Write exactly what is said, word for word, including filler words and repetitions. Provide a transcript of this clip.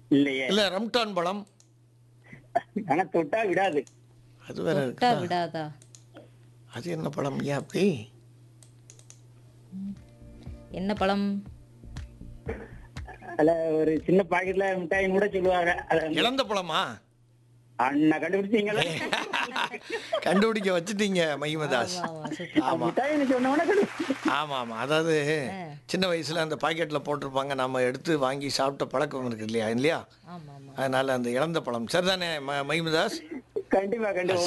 இல்லையே. இல்ல ரம்டான் பழம். ஆனா தொட்டா விடாது. அது வேற தொட்டா இருக்குதா? விடாதா? அது என்ன பழம் ஏன் அப்படி? என்ன பழம்? அதுல ஒரு சின்ன பாக்கெட்ல மிட்டாயின்னு கூட சொல்லுவாங்க. அத இளந்த பழமா? அண்ணா கண்டுபிடிச்சீங்களா? கண்டுபிடிக்க வச்சுட்டீங்க மகிமதாஸ். ஆமா, ஆமா, சூப்பர். ஆமா மிட்டாயின்னு சொன்ன உடனே கண்டுபிடிச்சீங்க. ஆமா ஆமா. அதாவது சின்ன வயசுல அந்த பாக்கெட்ல போட்டிருப்பாங்க, நம்ம எடுத்து வாங்கி சாப்பிட்ட பழக்கம் இருக்கு இல்லையா இல்லையா? ஆமா, ஆமா. அதனால அந்த இளந்த பழம் சரிதானே ம- மகிமதாஸ்? கண்டிப்பா கண்டிப்பா.